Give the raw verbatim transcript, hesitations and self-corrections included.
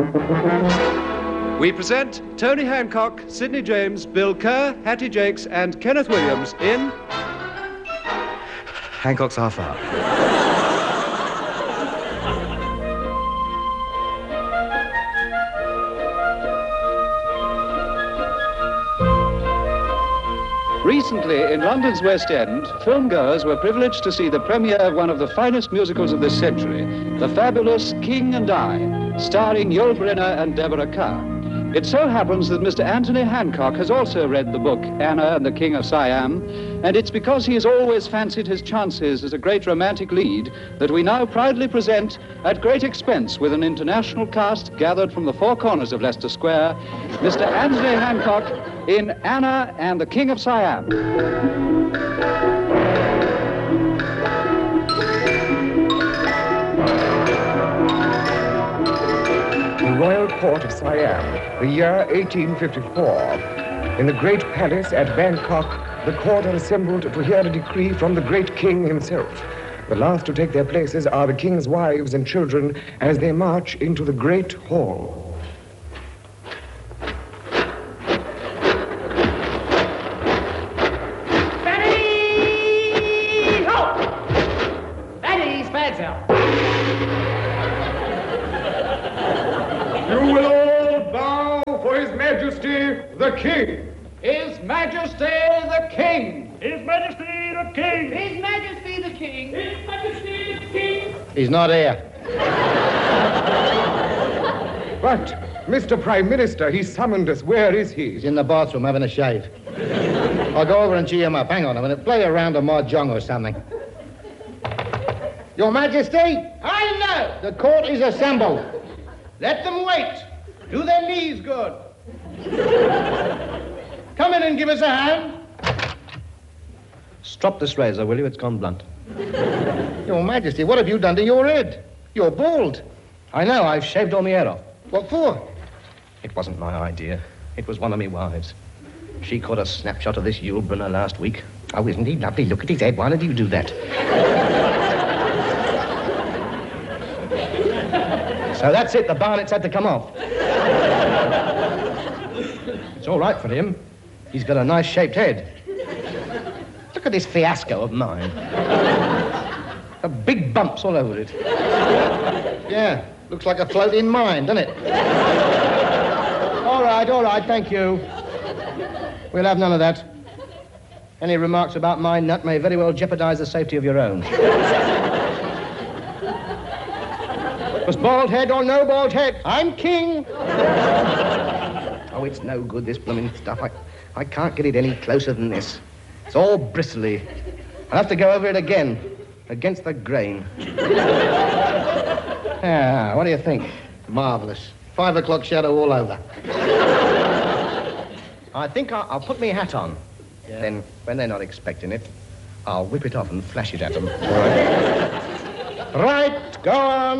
We present Tony Hancock, Sidney James, Bill Kerr, Hattie Jakes, and Kenneth Williams in Hancock's Half Hour. Recently, in London's West End, filmgoers were privileged to see the premiere of one of the finest musicals of this century, the fabulous King and I, starring Yul Brynner and Deborah Kerr. It so happens that Mister Anthony Hancock has also read the book Anna and the King of Siam, and it's because he has always fancied his chances as a great romantic lead that we now proudly present, at great expense with an international cast gathered from the four corners of Leicester Square, Mister Anthony Hancock in Anna and the King of Siam. The Royal Court of Siam, the year eighteen fifty-four. In the great palace at Bangkok, the court are assembled to hear a decree from the great king himself. The last to take their places are the king's wives and children as they march into the great hall. You will all bow for His Majesty the King. His Majesty the King. His Majesty the King. His Majesty the King. His Majesty the King. He's not here. But, Mister Prime Minister, he summoned us. Where is he? He's in the bathroom having a shave. I'll go over and gee him up. Hang on a minute. Play a round of mahjong or something. Your Majesty? I know. The court is assembled. Let them wait. Do their knees good. Come in and give us a hand. Strop this razor, will you? It's gone blunt. Your Majesty, what have you done to your head? You're bald. I know, I've shaved all my hair off. What for? It wasn't my idea. It was one of me wives. She caught a snapshot of this Yul Brynner last week. Oh, isn't he lovely? Look at his head. Why did you do that? So that's it. The barnet's had to come off. It's all right for him. He's got a nice shaped head. Look at this fiasco of mine. A big bumps all over it. Yeah, looks like a floating mine, doesn't it? All right, all right, thank you. We'll have none of that. Any remarks about my nut may very well jeopardize the safety of your own. Was bald head or no bald head? I'm king. Oh, it's no good, this blooming stuff. I, I can't get it any closer than this. It's all bristly. I'll have to go over it again, against the grain. Yeah, what do you think? Marvellous. Five o'clock shadow all over. I think I'll, I'll put my hat on. Yeah. Then, when they're not expecting it, I'll whip it off and flash it at them. Right, go on.